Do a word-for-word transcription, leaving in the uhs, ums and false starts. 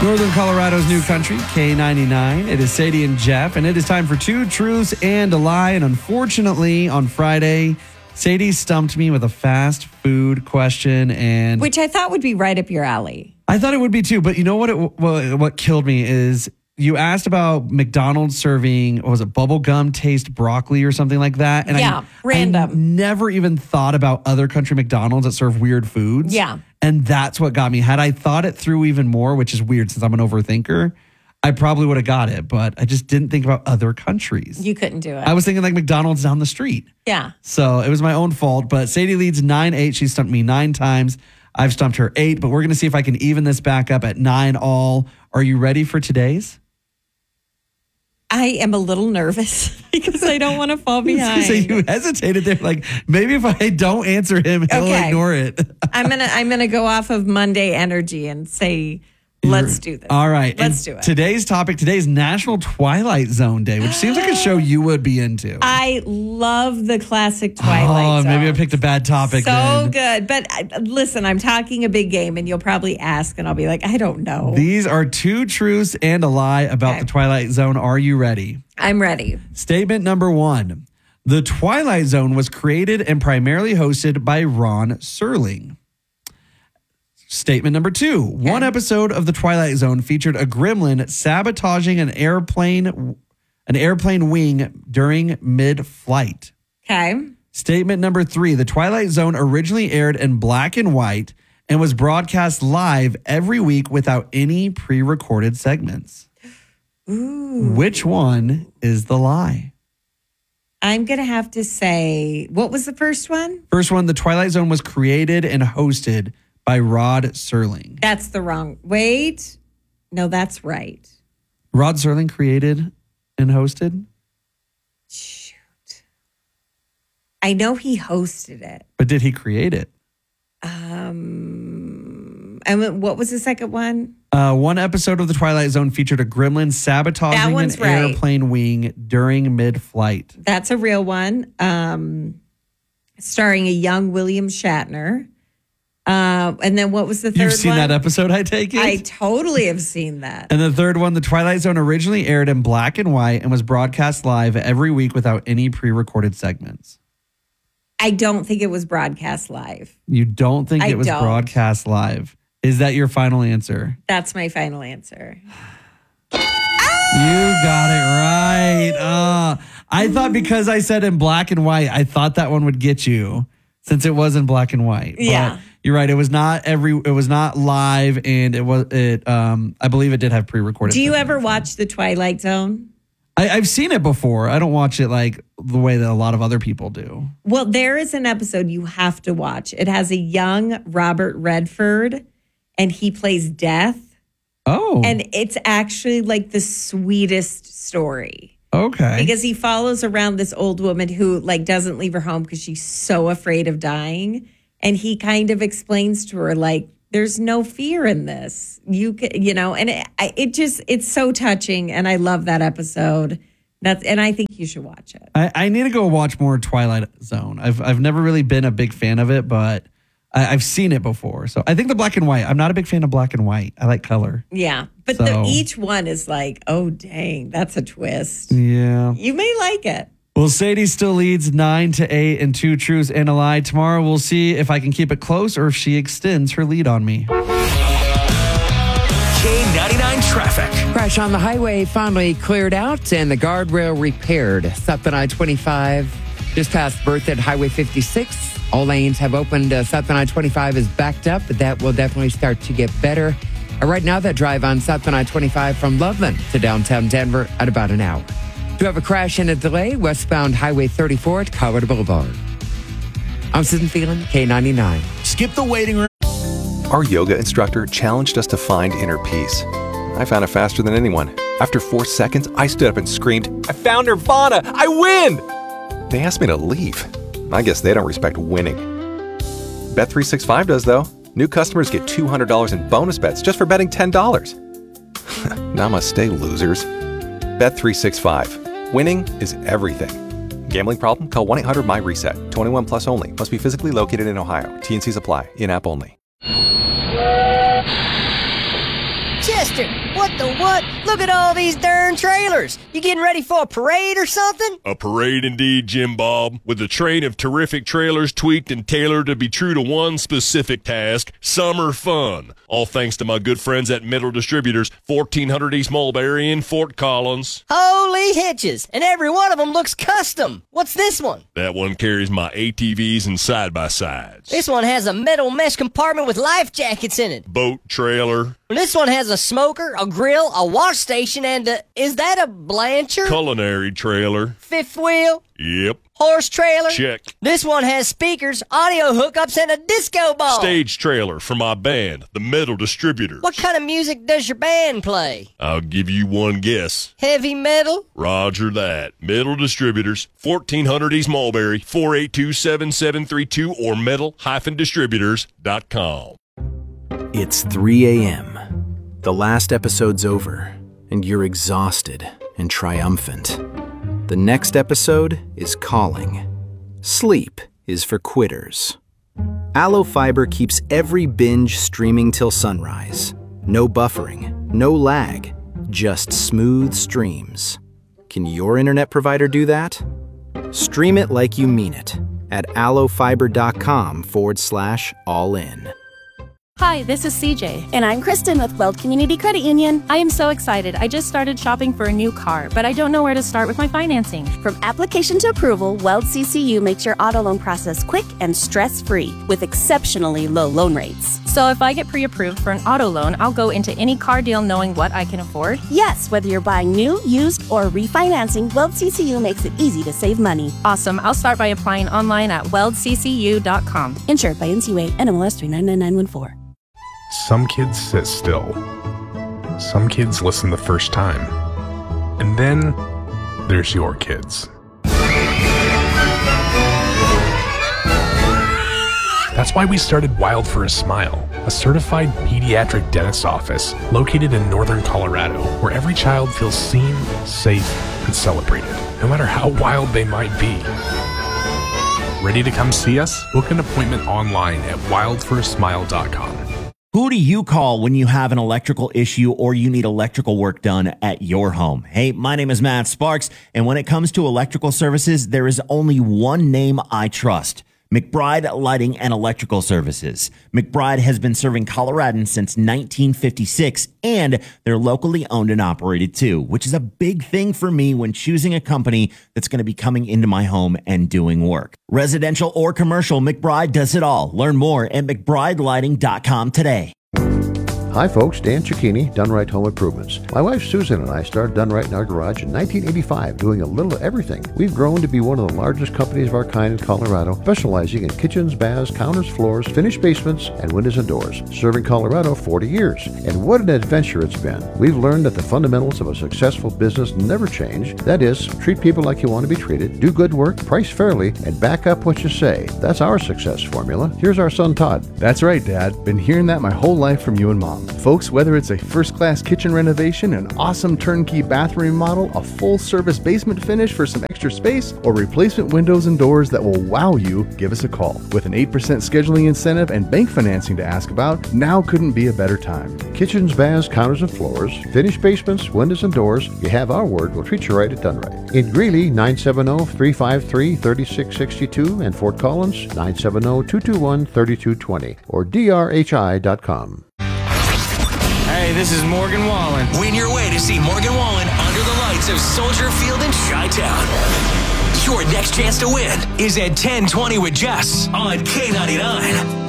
Northern Colorado's new country, K ninety-nine. It is Sadie and Jeff, and it is time for Two Truths and a Lie. And unfortunately, on Friday, Sadie stumped me with a fast food question, and which I thought would be right up your alley. I thought it would be too, but you know what? It, what, what killed me is you asked about McDonald's serving, what was it, bubble gum taste broccoli or something like that? And yeah, I, random. I never even thought about other country McDonald's that serve weird foods. Yeah. And that's what got me. Had I thought it through even more, which is weird since I'm an overthinker, I probably would have got it. But I just didn't think about other countries. You couldn't do it. I was thinking like McDonald's down the street. Yeah. So it was my own fault. But Sadie leads nine eight. She stumped me nine times. I've stumped her eight. But we're going to see if I can even this back up at nine all. Are you ready for today's? I am a little nervous because I don't want to fall behind. So you hesitated there, like maybe if I don't answer him, he'll okay. ignore it. I'm gonna I'm gonna go off of Monday energy and say, let's do this. All right, let's and do it. Today's topic today is National Twilight Zone Day, which seems like a show you would be into. I love the classic Twilight Oh, Zone. maybe I picked a bad topic. So then. good, but uh, listen, I'm talking a big game, and you'll probably ask, and I'll be like, I don't know. These are two truths and a lie about okay. the Twilight Zone. Are you ready? I'm ready. Statement number one. The Twilight Zone was created and primarily hosted by Ron Serling. Statement number two. Okay. One episode of The Twilight Zone featured a gremlin sabotaging an airplane an airplane wing during mid-flight. Okay. Statement number three. The Twilight Zone originally aired in black and white and was broadcast live every week without any pre-recorded segments. Ooh. Which one is the lie? I'm going to have to say, what was the first one? First one, The Twilight Zone was created and hosted by Rod Serling. That's the wrong. Wait. No, that's right. Rod Serling created and hosted? Shoot. I know he hosted it. But did he create it? Um, and what was the second one? Uh, one episode of The Twilight Zone featured a gremlin sabotaging an right. airplane wing during mid-flight. That's a real one. Um, starring a young William Shatner. Uh, and then what was the third one? You've seen one? that episode, I take it? I totally have seen that. And the third one, The Twilight Zone originally aired in black and white and was broadcast live every week without any pre-recorded segments. I don't think it was broadcast live. You don't think I it was don't. broadcast live? Is that your final answer? That's my final answer. You got it right. Uh, I thought because I said in black and white, I thought that one would get you since it was in black and white. Yeah. But you're right. It was not every. It was not live, and it was. It. Um. I believe it did have pre-recorded. Do you segments. ever watch The Twilight Zone? I, I've seen it before. I don't watch it like the way that a lot of other people do. Well, there is an episode you have to watch. It has a young Robert Redford, and he plays Death. Oh. And it's actually like the sweetest story. Okay. Because he follows around this old woman who like doesn't leave her home because she's so afraid of dying. And he kind of explains to her, like, there's no fear in this. You can, you know, and it, it just, it's so touching. And I love that episode. That's, and I think you should watch it. I, I need to go watch more Twilight Zone. I've I've never really been a big fan of it, but I, I've seen it before. So I think the black and white, I'm not a big fan of black and white. I like color. Yeah. But So- the, each one is like, oh, dang, that's a twist. Yeah. You may like it. Well, Sadie still leads nine to eight and two truths and a lie. Tomorrow we'll see if I can keep it close or if she extends her lead on me. K ninety-nine traffic. Crash on the highway finally cleared out and the guardrail repaired. South on I twenty-five just past Berthoud at Highway fifty-six. All lanes have opened. Uh, South on I twenty-five is backed up, but that will definitely start to get better. Uh, right now, that drive on South on I twenty-five from Loveland to downtown Denver at about an hour. Do have a crash and a delay westbound Highway thirty-four at Colorado Boulevard. I'm Susan Phelan, K ninety-nine. Skip the waiting room. Our yoga instructor challenged us to find inner peace. I found it faster than anyone. After four seconds, I stood up and screamed, "I found Nirvana! I win!" They asked me to leave. I guess they don't respect winning. Bet three sixty-five does, though. New customers get two hundred dollars in bonus bets just for betting ten dollars. Namaste, losers. Bet three sixty-five. Winning is everything. Gambling problem? Call one eight hundred my reset. twenty-one plus only. Must be physically located in Ohio. T and C's apply. In-app only. Jeff, Lester, what the what? Look at all these darn trailers. You getting ready for a parade or something? A parade indeed, Jim Bob, with a train of terrific trailers tweaked and tailored to be true to one specific task, summer fun. All thanks to my good friends at Metal Distributors, fourteen hundred East Mulberry in Fort Collins. Holy hitches, and every one of them looks custom. What's this one? That one carries my A T Vs and side-by-sides. This one has a metal mesh compartment with life jackets in it. Boat trailer. This one has a smoker, a grill, a wash station, and a, is that a Blanchard? Culinary trailer. Fifth wheel? Yep. Horse trailer? Check. This one has speakers, audio hookups, and a disco ball. Stage trailer for my band, the Metal Distributors. What kind of music does your band play? I'll give you one guess. Heavy metal? Roger that. Metal Distributors, fourteen hundred East Mulberry, four eight two, seven seven three two, or metal dash distributors dot com. It's three a.m. The last episode's over, and you're exhausted and triumphant. The next episode is calling. Sleep is for quitters. Allo Fiber keeps every binge streaming till sunrise. No buffering, no lag, just smooth streams. Can your internet provider do that? Stream it like you mean it at allofiber.com forward slash all in. Hi, this is C J. And I'm Kristen with Weld Community Credit Union. I am so excited. I just started shopping for a new car, but I don't know where to start with my financing. From application to approval, Weld C C U makes your auto loan process quick and stress-free with exceptionally low loan rates. So if I get pre-approved for an auto loan, I'll go into any car deal knowing what I can afford? Yes, whether you're buying new, used, or refinancing, Weld C C U makes it easy to save money. Awesome. I'll start by applying online at weld c c u dot com. Insured by N C U A, N M L S three nine nine nine one four. Some kids sit still. Some kids listen the first time. And then there's your kids. That's why we started Wild for a Smile, a certified pediatric dentist office located in northern Colorado, where every child feels seen, safe, and celebrated, no matter how wild they might be. Ready to come see us? Book an appointment online at wild for a smile dot com. Who do you call when you have an electrical issue or you need electrical work done at your home? Hey, my name is Matt Sparks, and when it comes to electrical services, there is only one name I trust: McBride Lighting and Electrical Services. McBride has been serving Coloradans since nineteen fifty-six, and they're locally owned and operated too, which is a big thing for me when choosing a company that's going to be coming into my home and doing work. Residential or commercial, McBride does it all. Learn more at mcbride lighting dot com today. Hi folks, Dan Cicchini, Done Right Home Improvements. My wife Susan and I started Done Right in our garage in nineteen eighty-five, doing a little of everything. We've grown to be one of the largest companies of our kind in Colorado, specializing in kitchens, baths, counters, floors, finished basements, and windows and doors. Serving Colorado forty years. And what an adventure it's been. We've learned that the fundamentals of a successful business never change. That is, treat people like you want to be treated, do good work, price fairly, and back up what you say. That's our success formula. Here's our son Todd. That's right, Dad. Been hearing that my whole life from you and Mom. Folks, whether it's a first-class kitchen renovation, an awesome turnkey bathroom remodel, a full-service basement finish for some extra space, or replacement windows and doors that will wow you, give us a call. With an eight percent scheduling incentive and bank financing to ask about, now couldn't be a better time. Kitchens, baths, counters, and floors, finished basements, windows, and doors. You have our word. We'll treat you right at Done Right. In Greeley, nine seven zero, three five three, three six six two, and Fort Collins, nine seven zero, two two one, three two two zero, or d r h i dot com. Hey, this is Morgan Wallen. Win your way to see Morgan Wallen under the lights of Soldier Field in Chi-Town. Your next chance to win is at ten twenty with Jess on K ninety-nine.